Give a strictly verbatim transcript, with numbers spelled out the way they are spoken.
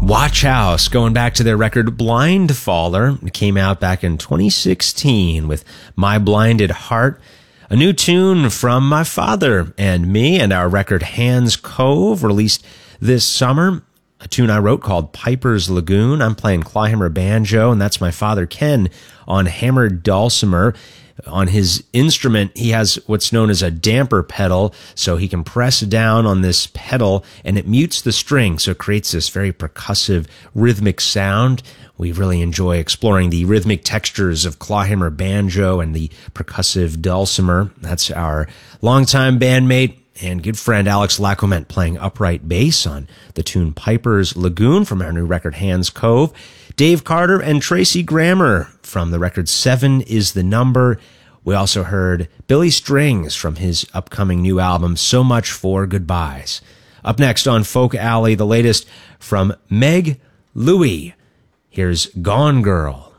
Watch House, going back to their record Blindfaller. It came out back in twenty sixteen with My Blinded Heart, a new tune from my father and me, and our record Hands Cove, released this summer. A tune I wrote called Piper's Lagoon. I'm playing Clawhammer banjo, and that's my father Ken on hammered dulcimer. On his instrument, he has what's known as a damper pedal, so he can press down on this pedal and it mutes the string, so it creates this very percussive, rhythmic sound. We really enjoy exploring the rhythmic textures of clawhammer banjo and the percussive dulcimer. That's our longtime bandmate and good friend Alex Lacomette playing upright bass on the tune Piper's Lagoon from our new record Hands Cove. Dave Carter and Tracy Grammer from the record Seven is the Number. We also heard Billy Strings from his upcoming new album So Much for Goodbyes. Up next on Folk Alley, the latest from Meg Louie. Here's Gone Girl.